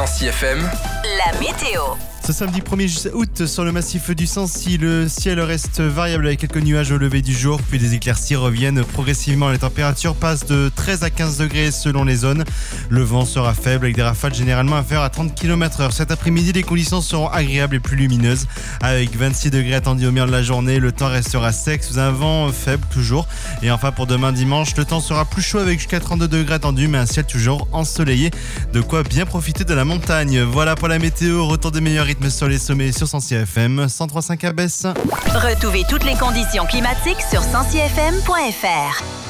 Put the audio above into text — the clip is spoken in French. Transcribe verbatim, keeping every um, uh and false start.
Sancy F M, la météo. Ce samedi premier août, sur le massif du Sancy, le ciel reste variable avec quelques nuages au lever du jour, puis des éclaircies reviennent progressivement. Les températures passent de treize à quinze degrés selon les zones. Le vent sera faible avec des rafales généralement inférieures à trente kilomètres heure. Cet après-midi, les conditions seront agréables et plus lumineuses. Avec vingt-six degrés attendus au milieu de la journée, le temps restera sec sous un vent faible toujours. Et enfin pour demain dimanche, le temps sera plus chaud avec jusqu'à trente-deux degrés attendus, mais un ciel toujours ensoleillé. De quoi bien profiter de la montagne. Voilà pour la météo, retour des meilleurs rythmes sur les sommets sur Sancy F M, cent trois virgule cinq à Besse. Retrouvez toutes les conditions climatiques sur sancy f m point f r.